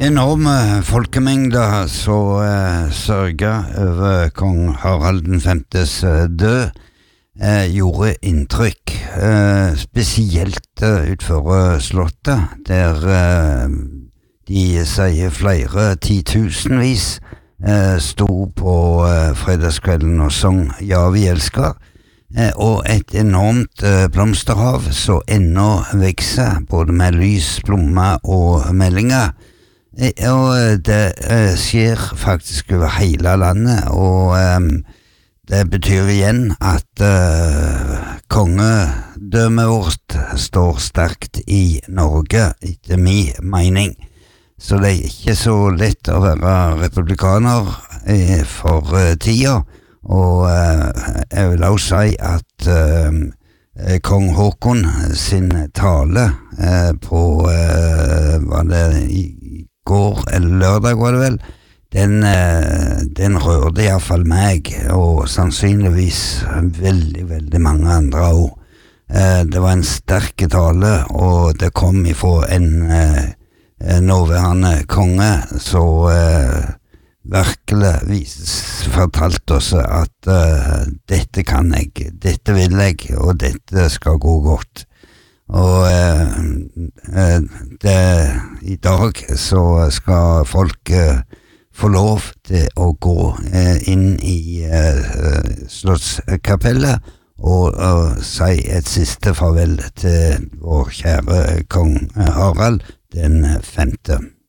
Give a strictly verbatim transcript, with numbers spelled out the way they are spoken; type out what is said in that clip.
Enorme folkemengder så eh, sørget over kong Harald den femtes eh, død eh, gjorde inntrykk, eh, spesielt eh, utfor slottet, der eh, de sier flere titusenvis eh, sto på eh, fredagskvelden og sang «Ja, vi elsker», eh, og et enormt eh, blomsterhav så ennå vekser, både med lys, blommer og meldinger. Og det uh, skjer faktisk over hele landet, og um, det betyr igjen at uh, kongedømmet vårt står sterkt i Norge, etter min mening. Så det er ikke så lett å være republikaner uh, for uh, tida, og uh, jeg vil også si at uh, kong Håkon sin tale uh, på uh, var det i går, eller lørdag var det vel, den, den rørte i hvert fall meg, og sannsynligvis veldig, veldig mange andre også. Det var en sterk tale, og det kom ifra en nåværende konge, så virkelig vises, fortalte oss at dette kan jeg, dette vil jeg, og dette skal gå godt. Og eh, det, i dag så skal folk eh, få lov til å gå eh, inn i eh, slottskapellet og, og si et siste farvel til vår kjære kong Harald den femte.